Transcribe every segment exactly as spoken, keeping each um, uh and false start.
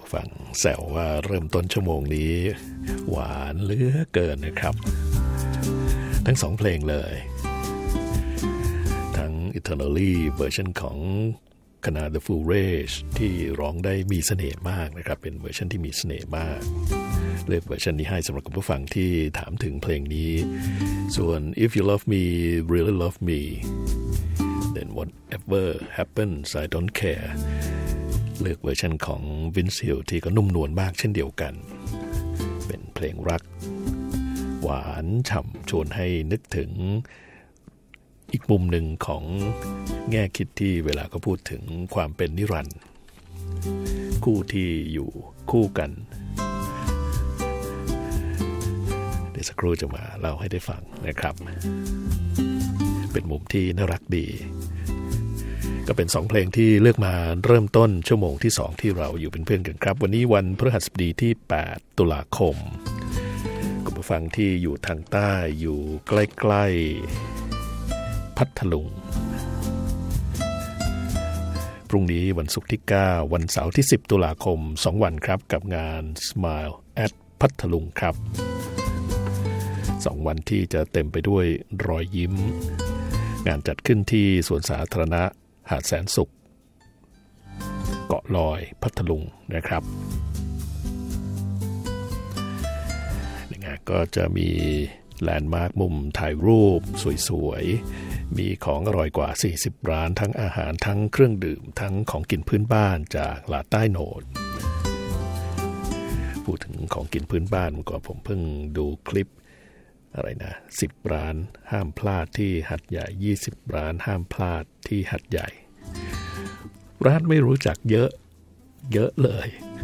ฟังแซวว่าเริ่มต้นชั่วโมงนี้หวานเหลือเกินนะครับทั้งสองเพลงเลยทั้ง Eternally เวอร์ชันของคณะ The Full Rage ที่ร้องได้มีเสน่ห์มากนะครับเป็นเวอร์ชันที่มีเสน่ห์มากเลือกเวอร์ชันนี้ให้สำหรับคุณผู้ฟังที่ถามถึงเพลงนี้ส่วน If You Love Me Really Love Me Then Whatever Happens I Don't Care เลือกเวอร์ชันของ Vince Hill ที่ก็นุ่มนวลมากเช่นเดียวกันเป็นเพลงรักหวานฉ่ำชวนให้นึกถึงอีกมุมหนึ่งของแง่คิดที่เวลาก็พูดถึงความเป็นนิรันดร์คู่ที่อยู่คู่กันเดี๋ยวสักครู่จะมาเล่าให้ได้ฟังนะครับเป็นมุมที่น่ารักดีก็เป็นสองเพลงที่เลือกมาเริ่มต้นชั่วโมงที่สองที่เราอยู่เป็นเพื่อนกันครับวันนี้วันพฤหัสบดีที่แปดตุลาคมคุณผู้ฟังที่อยู่ทางใต้อยู่ใกล้ๆพัทลุงพรุ่งนี้วันศุกร์ที่เก้าวันเสาร์ที่สิบตุลาคมสองวันครับกับงาน Smile at พัทลุงครับสองวันที่จะเต็มไปด้วยรอยยิ้มงานจัดขึ้นที่สวนสาธารณะหาดแสนสุขเกาะลอยพัทลุงนะครับในงานก็จะมีแลนด์มาร์คมุมถ่ายรูปสวยๆมีของอร่อยกว่าสี่สิบร้านทั้งอาหารทั้งเครื่องดื่มทั้งของกินพื้นบ้านจากลาดใต้โหนดพูดถึงของกินพื้นบ้านเมื่อก่อนผมเพิ่งดูคลิปอะไรนะสิบร้านห้ามพลาดที่หัดใหญ่ยี่สิบร้านห้ามพลาดที่หัดใหญ่ร้านไม่รู้จักเยอะเยอะเลย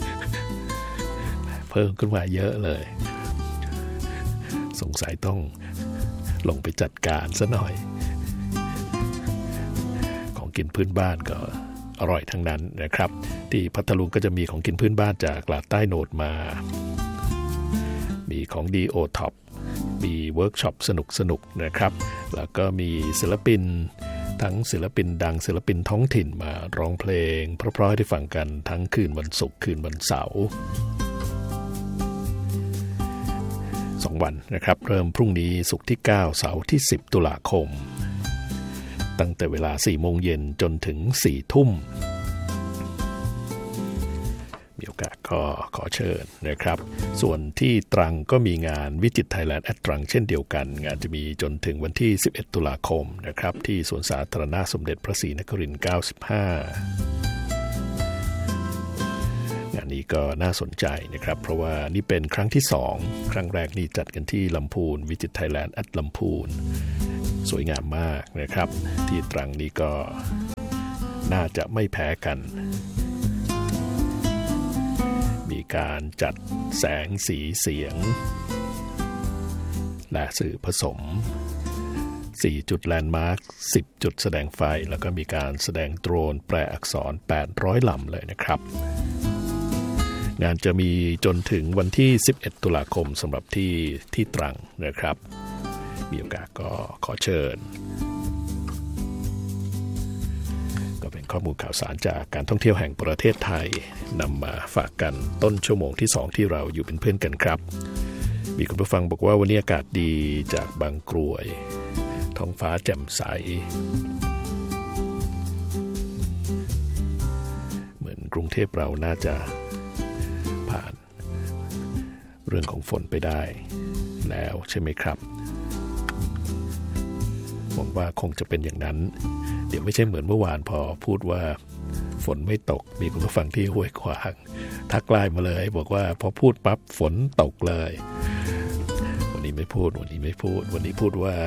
เพิ่มขึ้นมาเยอะเลยสงสัยต้องลงไปจัดการซะหน่อยของกินพื้นบ้านก็อร่อยทั้งนั้นนะครับที่พัทลุงก็จะมีของกินพื้นบ้านจากลาดใต้โหนดมามีของดีโอท็อปมีเวิร์กช็อปสนุกๆนะครับแล้วก็มีศิลปินทั้งศิลปินดังศิลปินท้องถิ่นมาร้องเพลงเพราะๆให้ได้ฟังกันทั้งคืนวันศุกร์คืนวันเสาร์สองวันนะครับเริ่มพรุ่งนี้ศุกร์ที่เก้าเสาร์ที่สิบตุลาคมตั้งแต่เวลา สี่โมงเย็นจนถึง สี่ทุ่มมีโอกาสก็ขอเชิญนะครับส่วนที่ตรังก็มีงานวิจิตรไทยแลนด์แอดตรังเช่นเดียวกันงานจะมีจนถึงวันที่สิบเอ็ดตุลาคมนะครับที่สวนสาธารณะสมเด็จพระศรีนครินทร์เก้าสิบห้างานนี้ก็น่าสนใจนะครับเพราะว่านี่เป็นครั้งที่สองครั้งแรกนี่จัดกันที่ลำพูนวิจิตรไทยแลนด์แอดลำพูนสวยงามมากนะครับที่ตรังนี่ก็น่าจะไม่แพ้กันมีการจัดแสงสีเสียงและสื่อผสมสี่จุดแลนด์มาร์คสิบจุดแสดงไฟแล้วก็มีการแสดงโดรนแปลอักษรแปดร้อยลำเลยนะครับงานจะมีจนถึงวันที่สิบเอ็ดตุลาคมสำหรับที่ที่ตรังนะครับมีโอกาสก็ขอเชิญก็เป็นข้อมูลข่าวสารจากการท่องเที่ยวแห่งประเทศไทยนำมาฝากกันต้นชั่วโมงที่สองที่เราอยู่เป็นเพื่อนกันครับมีคุณผู้ฟังบอกว่าวันนี้อากาศดีจากบางกรวยท้องฟ้าแจ่มใสเหมือนกรุงเทพเราน่าจะผ่านเรื่องของฝนไปได้แล้วใช่ไหมครับหวังว่าคงจะเป็นอย่างนั้นเดี๋ยวไม่ใช่เหมือนเมื่อวานพอพูดว่าฝนไม่ตกมีคุณผู้ฟังที่ห้วยขวางทักไลน์มาเลยบอกว่าพอพูดปั๊บฝนตกเลยวันนี้ไม่พูดวันนี้ไม่พูดวันนี้พูดว่า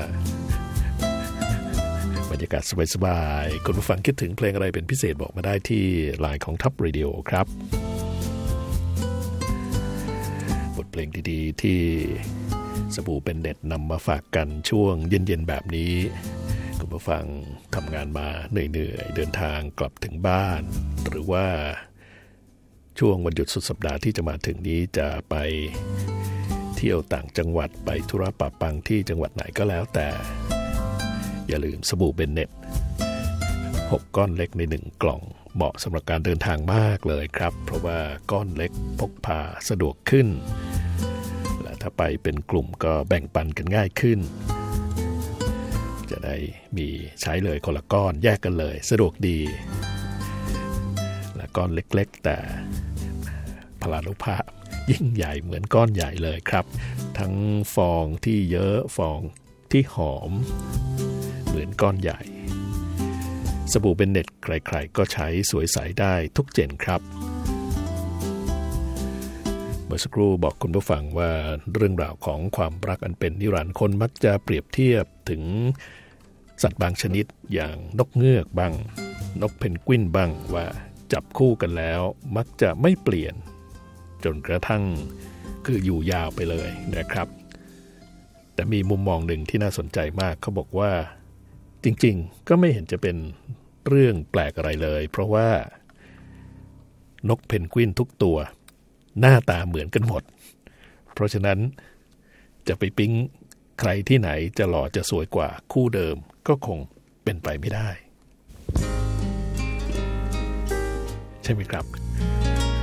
บรรยากาศสบายๆคุณผู้ฟังคิดถึงเพลงอะไรเป็นพิเศษบอกมาได้ที่ไลน์ของ Top Radio ครับบทเพลงดีๆที่สบู่เป็นเน็ตนำมาฝากกันช่วงเย็นๆแบบนี้คุณผู้ฟังทำงานมาเหนื่อยๆเดินทางกลับถึงบ้านหรือว่าช่วงวันหยุดสุดสัปดาห์ที่จะมาถึงนี้จะไปเที่ยวต่างจังหวัดไปธุระปะปังที่จังหวัดไหนก็แล้วแต่อย่าลืมสบู่เบนเน็ตหกก้อนเล็กในหนึ่งกล่องเหมาะสำหรับการเดินทางมากเลยครับเพราะว่าก้อนเล็กพกพาสะดวกขึ้นและถ้าไปเป็นกลุ่มก็แบ่งปันกันง่ายขึ้นจะได้มีใช้เลยคนละก้อนแยกกันเลยสะดวกดีและก้อนเล็กๆแต่พลานุภาพยิ่งใหญ่เหมือนก้อนใหญ่เลยครับทั้งฟองที่เยอะฟองที่หอมเหมือนก้อนใหญ่สบู่เบนเน็ตใครๆก็ใช้สวยใสได้ทุกเจนครับเมื่อสักครู่บอกคุณผู้ฟังว่าเรื่องราวของความรักอันเป็นนิรันดร์คนมักจะเปรียบเทียบถึงสัตว์บางชนิดอย่างนกเงือกบ้างนกเพนกวินบ้างว่าจับคู่กันแล้วมักจะไม่เปลี่ยนจนกระทั่งคืออยู่ยาวไปเลยนะครับแต่มีมุมมองหนึ่งที่น่าสนใจมากเขาบอกว่าจริงๆก็ไม่เห็นจะเป็นเรื่องแปลกอะไรเลยเพราะว่านกเพนกวินทุกตัวหน้าตาเหมือนกันหมดเพราะฉะนั้นจะไปปิ๊งใครที่ไหนจะหล่อจะสวยกว่าคู่เดิมก็คงเป็นไปไม่ได้ใช่ไหมครับ